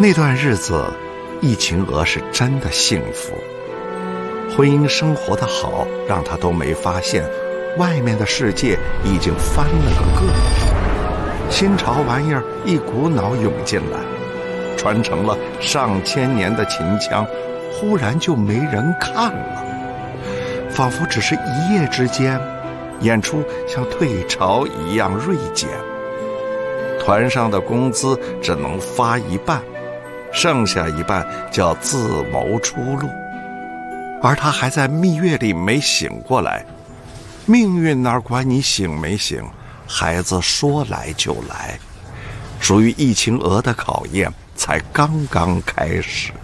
那段日子，易晴娥是真的幸福，婚姻生活的好，让她都没发现外面的世界已经翻了个个，新潮玩意儿一股脑涌进来，传承了上千年的秦腔，忽然就没人看了，仿佛只是一夜之间，演出像退潮一样锐减，团上的工资只能发一半，剩下一半叫自谋出路。而他还在蜜月里没醒过来，命运哪管你醒没醒，孩子说来就来，属于易晴娥的考验才刚刚开始。